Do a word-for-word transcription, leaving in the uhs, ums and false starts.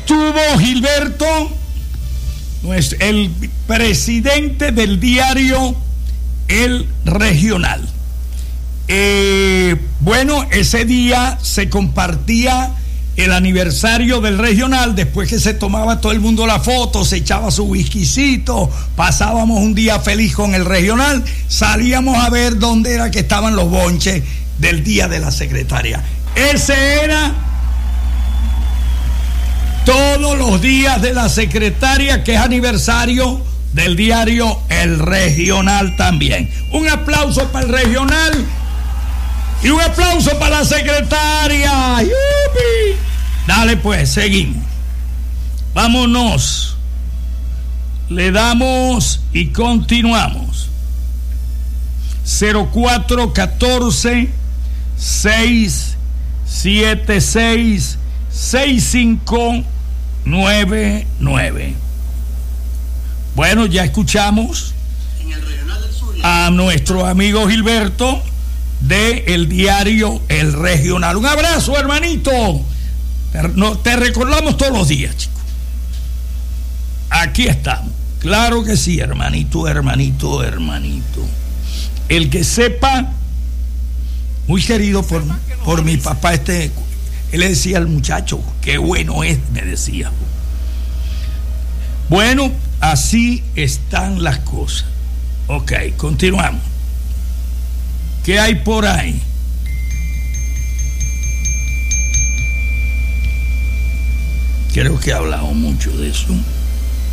estuvo Gilberto, el presidente del diario El Regional. Eh, bueno, ese día se compartía el aniversario del Regional, después que se tomaba todo el mundo la foto, se echaba su whiskycito, pasábamos un día feliz con el Regional, salíamos a ver dónde era que estaban los bonches del día de la secretaria. Ese era todos los días de la secretaria, que es aniversario del diario El Regional también. Un aplauso para el Regional y un aplauso para la secretaria. ¡Yupi! Dale pues, seguimos. Vámonos. Le damos y continuamos. cero cuatro uno cuatro seis siete seis seis cinco nueve nueve. Bueno, ya escuchamos en el Regional del Sur a nuestro amigo Gilberto de el diario El Regional. Un abrazo, hermanito. Te, no, te recordamos todos los días, chicos. Aquí estamos. Claro que sí, hermanito, hermanito, hermanito. El que sepa, muy querido por, por mi papá, este, él le decía al muchacho, qué bueno es, me decía. Bueno, así están las cosas. Ok, continuamos. ¿Qué hay por ahí? Creo que he hablado mucho de eso.